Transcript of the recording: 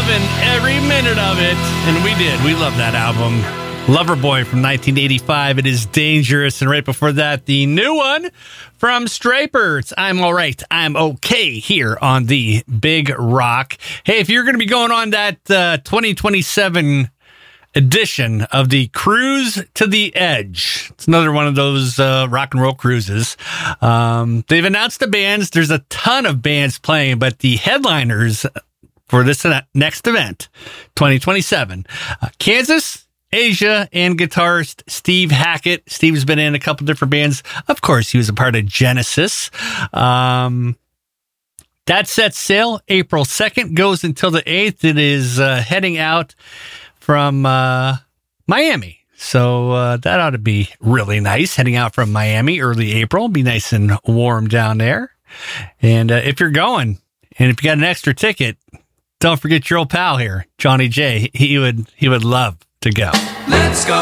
loving every minute of it. And we did. We love that album. Loverboy from 1985. It is Dangerous. And right before that, the new one from Stripers. I'm all right. I'm okay here on the Big Rock. Hey, if you're going to be going on that 2027 edition of the Cruise to the Edge, it's another one of those rock and roll cruises. They've announced the bands. There's a ton of bands playing, but the headliners for this next event, 2027, Kansas, Asia, and guitarist Steve Hackett. Steve's been in a couple different bands. Of course, he was a part of Genesis. That sets sail April 2nd, goes until the 8th. It is heading out from Miami. So that ought to be really nice, heading out from Miami early April. Be nice and warm down there. And if you're going, and if you got an extra ticket, don't forget your old pal here, Johnny J. He would love to go. Let's go